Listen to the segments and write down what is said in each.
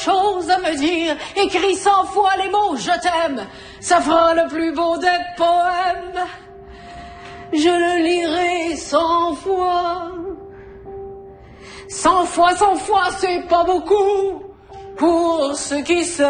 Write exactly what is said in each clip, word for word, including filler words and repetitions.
Chose à me dire, écris cent fois les mots je t'aime, ça fera le plus beau des poèmes. Je le lirai cent fois. Cent fois, cent fois, c'est pas beaucoup pour ceux qui s'aiment.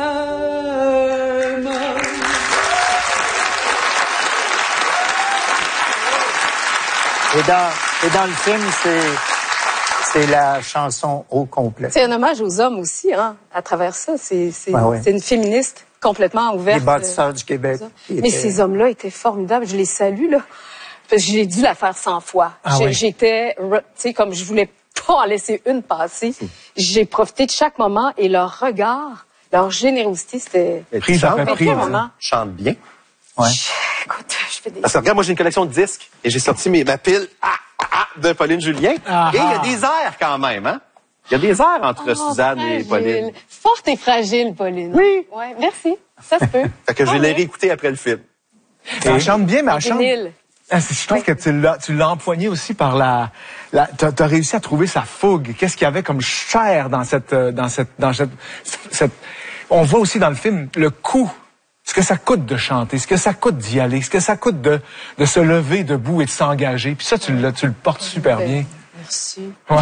Et dans, et dans le film, c'est... C'est la chanson au complet. C'est un hommage aux hommes aussi, hein, à travers ça. C'est ouais, ouais. une féministe complètement ouverte. Les bâtisseurs du Québec. Mais étaient... ces hommes-là étaient formidables. Je les salue, là. Parce que j'ai dû la faire cent fois. Ah, oui. J'étais, tu sais, comme je voulais pas en laisser une passer. J'ai profité de chaque moment et leur regard, leur générosité, c'était... Prise après prise. Chante bien. Ouais. Écoute, je fais des... Parce que regarde, moi j'ai une collection de disques et j'ai sorti mes, ma pile ah, ah, de Pauline Julien. Ah, et il y a des airs quand même, hein? Il y a des airs entre Oh, Suzanne fragile. et Pauline. Forte et fragile, Pauline. Oui. Ouais, merci. Ça se peut. Fait que je Ah, l'ai oui. réécouté après le film. Elle chante bien, mais elle chante... Vinyle. Ah, c'est- Je trouve que tu l'as, tu l'as empoigné aussi par la, la t'as, t'as réussi à trouver sa fougue. Qu'est-ce qu'il y avait comme chair dans cette, euh, dans cette, dans cette, cette, on voit aussi dans le film le coût, ce que ça coûte de chanter, ce que ça coûte d'y aller, ce que ça coûte de, de se lever debout et de s'engager. Puis ça, tu le, tu le portes super bien. Merci. Ouais.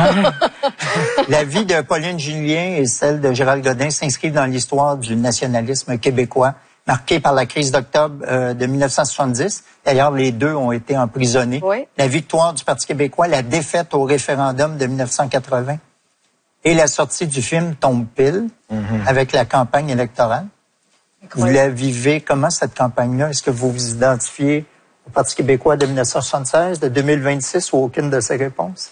La vie de Pauline Julien et celle de Gérald Godin s'inscrivent dans l'histoire du nationalisme québécois, marquée par la crise d'octobre euh, de mille neuf cent soixante-dix. D'ailleurs, les deux ont été emprisonnés. Oui. La victoire du Parti québécois, la défaite au référendum de mille neuf cent quatre-vingts et la sortie du film tombe pile Mm-hmm. avec la campagne électorale. Vous Incroyable. la vivez comment, cette campagne-là? Est-ce que vous vous identifiez au Parti québécois de mille neuf cent soixante-seize, de deux mille vingt-six ou aucune de ces réponses?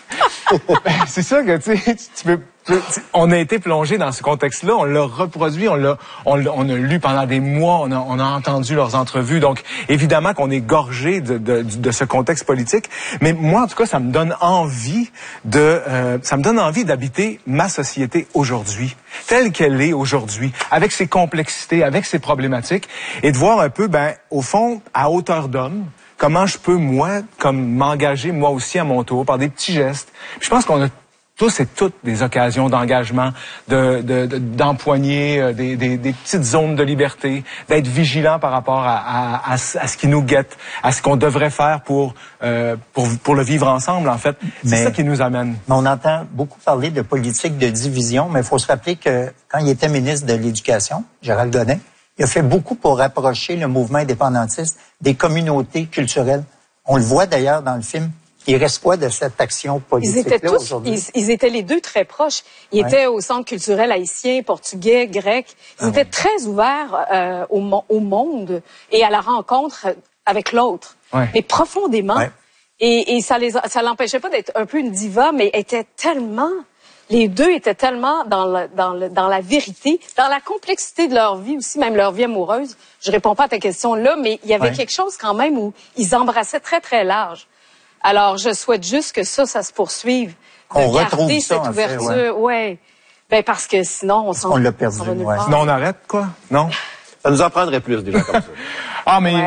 Ben, c'est ça que tu sais, tu peux, tu- tu- on a été plongé dans ce contexte-là, on l'a reproduit, on l'a, on, l'a- on a lu pendant des mois, on a, on a entendu leurs entrevues, donc évidemment qu'on est gorgé de, de, de ce contexte politique. Mais moi, en tout cas, ça me donne envie de, euh, ça me donne envie d'habiter ma société aujourd'hui, telle qu'elle est aujourd'hui, avec ses complexités, avec ses problématiques, et de voir un peu, ben, au fond, à hauteur d'homme. Comment je peux, moi, comme m'engager, moi aussi, à mon tour, par des petits gestes. Puis je pense qu'on a tous et toutes des occasions d'engagement, de, de, de- d'empoigner euh, des, des, des petites zones de liberté, d'être vigilant par rapport à, à, à, ce- à ce qui nous guette, à ce qu'on devrait faire pour, euh, pour, pour le vivre ensemble, en fait. C'est Mais- ça qui nous amène. Mais on entend beaucoup parler de politique de division, mais il faut se rappeler que quand il était ministre de l'Éducation, Gérald Godin, il a fait beaucoup pour rapprocher le mouvement indépendantiste des communautés culturelles. On le voit d'ailleurs dans le film. Il reste quoi de cette action Ils étaient politique-là tous, aujourd'hui? ils, ils étaient les deux très proches. Ils Ouais. étaient au centre culturel haïtien, portugais, grec. Ils Ah étaient ouais. très ouverts euh, au, mo- au monde et à la rencontre avec l'autre, Ouais. mais profondément. Ouais. Et, et ça les, a- ça l'empêchait pas d'être un peu une diva, mais était tellement, les deux étaient tellement dans, le, dans, le, dans la vérité, dans la complexité de leur vie aussi, même leur vie amoureuse. Je réponds pas à ta question là, mais il y avait Ouais. quelque chose quand même où ils embrassaient très très large. Alors, je souhaite juste que ça, ça se poursuive. Qu'on De retrouve garder ça, cette en fait, ouverture, ouais. Ben, parce que sinon, on s'en qu'on l'a perdu, on va nulle ouais. part. Sinon, on arrête, quoi? Non? Ça nous en prendrait plus, des gens comme ça. Ah, mais...